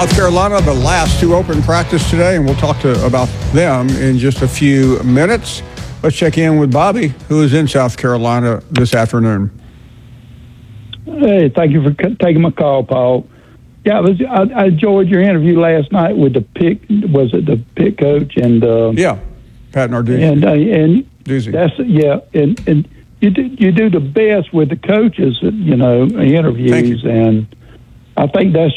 South Carolina, the last to open practice today, and we'll talk about them in just a few minutes. Let's check in with Bobby, who is in South Carolina this afternoon. Hey, thank you for taking my call, Paul. Yeah, I enjoyed your interview last night with the Pitt coach and Pat Narduzzi. And Doozy. That's and you do the best with the coaches, interviews, and I think that's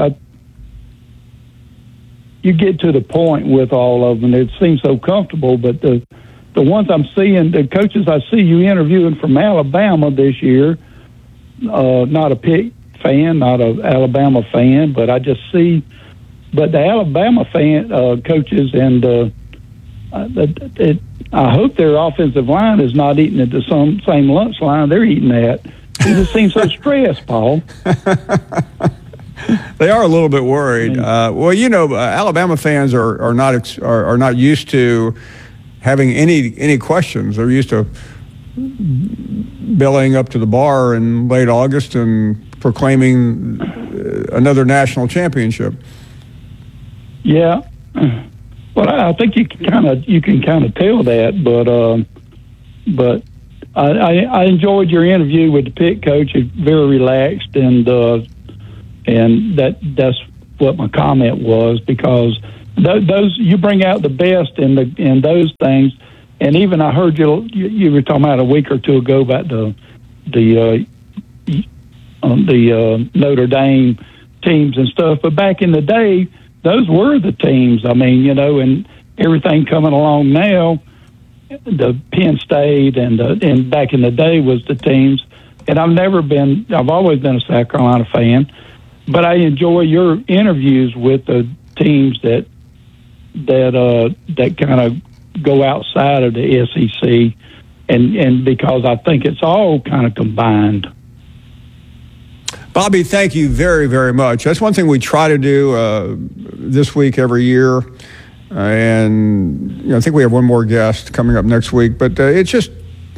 you get to the point with all of them. It seems so comfortable, but the ones I'm seeing, the coaches I see you interviewing from Alabama this year, not a Pitt fan, not an Alabama fan, but I just see, but the Alabama fan coaches and I hope their offensive line is not eating at the same lunch line they're eating at. It just seems so stressed, Paul. They are a little bit worried. Alabama fans are not used to having any questions. They're used to bellying up to the bar in late August and proclaiming another national championship. Yeah, well, I think you can kind of tell that, but I enjoyed your interview with the Pitt coach. It's very relaxed, and that's what my comment was, because those you bring out the best in those things. And even I heard you were talking about a week or two ago about the Notre Dame teams and stuff. But back in the day, those were the teams. I mean, and everything coming along now, the Penn State and back in the day was the teams. And I've always been a South Carolina fan, but I enjoy your interviews with the teams that kind of go outside of the SEC, and because I think it's all kind of combined. Bobby, thank you very, very much. That's one thing we try to do this week every year, and I think we have one more guest coming up next week. But it's just,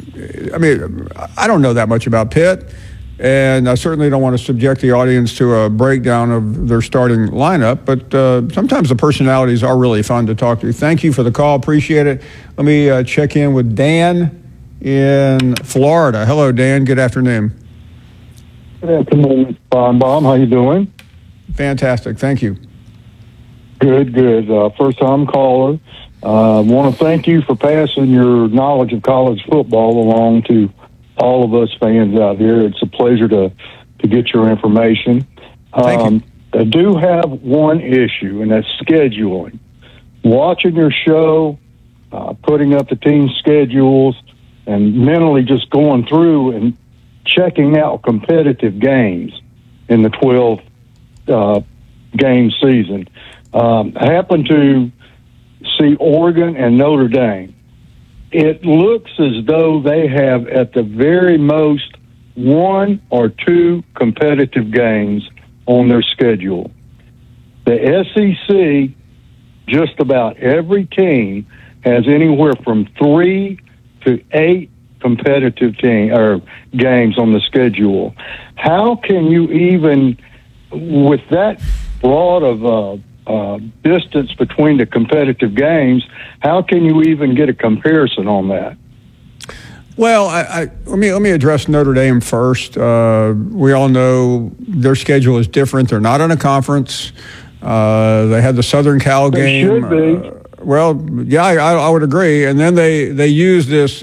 I don't know that much about Pitt, and I certainly don't want to subject the audience to a breakdown of their starting lineup, but sometimes the personalities are really fun to talk to. Thank you for the call. Appreciate it. Let me check in with Dan in Florida. Hello, Dan. Good afternoon. Good afternoon, Mr. Baum. How you doing? Fantastic. Thank you. Good. First-time caller. Want to thank you for passing your knowledge of college football along to all of us fans out here. It's a pleasure to get your information. Thank you. I do have one issue, and that's scheduling. Watching your show, putting up the team schedules, and mentally just going through and checking out competitive games in the 12 game season. I happened to see Oregon and Notre Dame. It looks as though they have at the very most one or two competitive games on their schedule. The SEC, just about every team has anywhere from 3 to 8 competitive games on the schedule. How can you even, with that broad of distance between the competitive games, how can you even get a comparison on that? Well, let me address Notre Dame first. We all know their schedule is different. They're not on a conference. They had the Southern Cal game. They should be. I would agree. And then they use this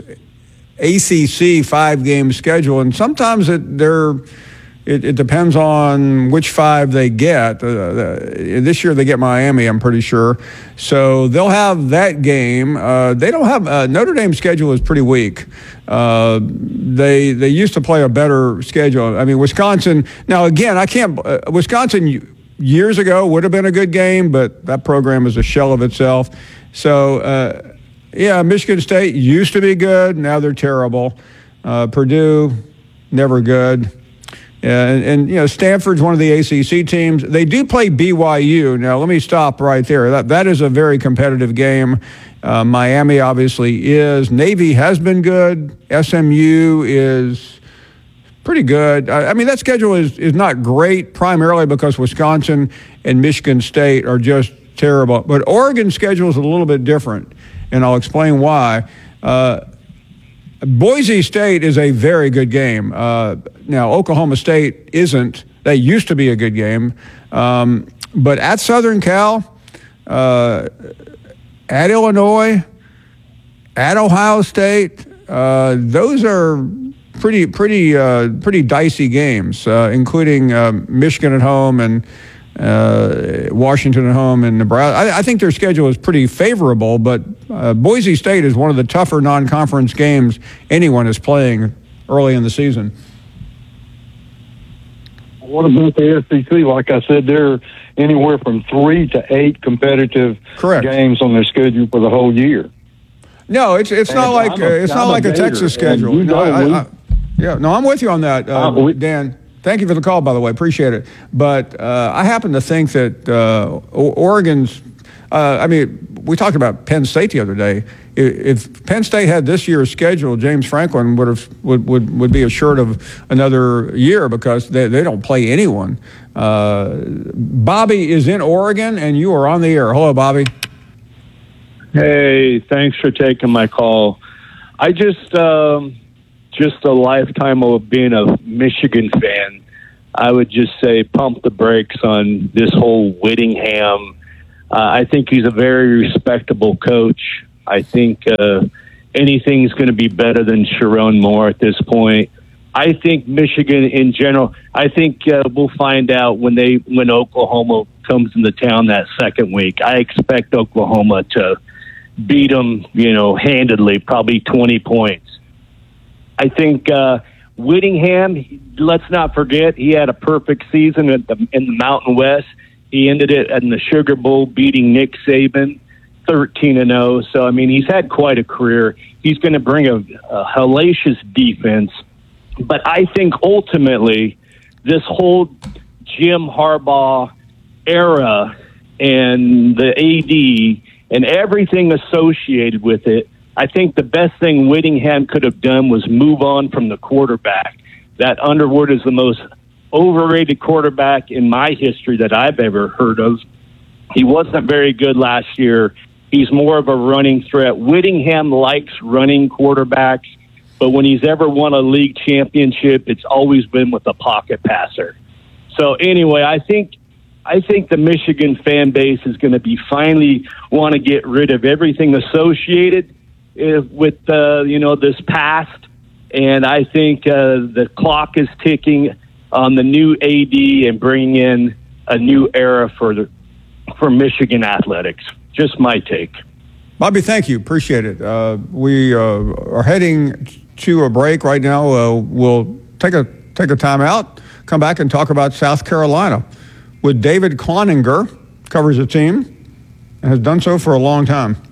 ACC 5-game schedule, and sometimes it depends on which 5 they get. This year they get Miami, I'm pretty sure. So they'll have that game. They don't have Notre Dame's schedule is pretty weak. They used to play a better schedule. I mean, Wisconsin. Now again, Wisconsin years ago would have been a good game, but that program is a shell of itself. So Michigan State used to be good. Now they're terrible. Purdue, never good. And Stanford's one of the ACC teams. They do play BYU. Now, let me stop right there. That is a very competitive game. Miami obviously is. Navy has been good. SMU is pretty good. I mean, that schedule is not great, primarily because Wisconsin and Michigan State are just terrible. But Oregon's schedule is a little bit different, and I'll explain why. Boise State is a very good game. Now, Oklahoma State isn't. That used to be a good game. But at Southern Cal, at Illinois, at Ohio State, those are pretty dicey games, including Michigan at home and Washington at home and Nebraska. I think their schedule is pretty favorable, but Boise State is one of the tougher non-conference games anyone is playing early in the season. What about the SEC? Like I said, they're anywhere from 3 to 8 competitive games on their schedule for the whole year. No, it's not like a Texas schedule. I'm with you on that, Dan. Thank you for the call, by the way. Appreciate it. But I happen to think that Oregon's. We talked about Penn State the other day. If Penn State had this year's schedule, James Franklin would be assured of another year because they don't play anyone. Bobby is in Oregon, and you are on the air. Hello, Bobby. Hey, thanks for taking my call. I just a lifetime of being a Michigan fan, I would just say pump the brakes on this whole Whittingham. I think he's a very respectable coach. I think anything's going to be better than Sharon Moore at this point. I think Michigan in general, I think we'll find out when Oklahoma comes into town that second week. I expect Oklahoma to beat them, handedly, probably 20 points. I think Whittingham, let's not forget, he had a perfect season in the Mountain West. He ended it in the Sugar Bowl, beating Nick Saban, 13-0. So, he's had quite a career. He's going to bring a hellacious defense. But I think ultimately this whole Jim Harbaugh era and the AD and everything associated with it, I think the best thing Whittingham could have done was move on from the quarterback. That Underwood is the most overrated quarterback in my history that I've ever heard of. He wasn't very good last year. He's more of a running threat. Whittingham likes running quarterbacks, but when he's ever won a league championship, it's always been with a pocket passer. So anyway, I think the Michigan fan base is going to be finally want to get rid of everything associated with this past, and I think the clock is ticking on the new AD and bringing in a new era for Michigan athletics. Just my take. Bobby, thank you. Appreciate it. We are heading to a break right now. We'll take a time out, come back and talk about South Carolina with David Cloninger, covers the team and has done so for a long time.